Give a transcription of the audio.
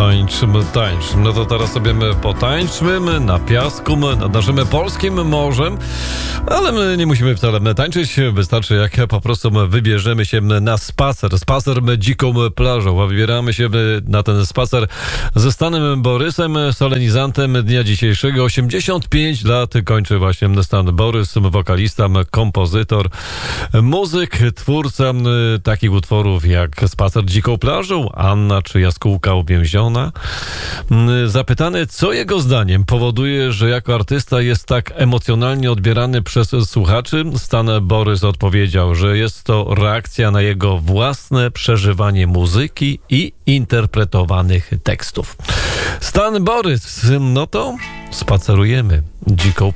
Tańczmy. No to teraz sobie my potańczmy na piasku, nad naszym polskim morzem, ale my nie musimy wcale tańczyć, wystarczy jak po prostu wybierzemy się na spacer dziką plażą, a wybieramy się na ten spacer ze Stanem Borysem, solenizantem dnia dzisiejszego. 85 lat kończy właśnie Stan Borys, wokalista, kompozytor, muzyk, twórca takich utworów jak Spacer dziką plażą, Anna czy Jaskółka uwięziona. Zapytany, co jego zdaniem powoduje, że jako artysta jest tak emocjonalnie odbierany przez słuchaczy, Stan Borys odpowiedział, że jest to reakcja na jego własne przeżywanie muzyki i interpretowanych tekstów. Stan Borys, no to spacerujemy dziką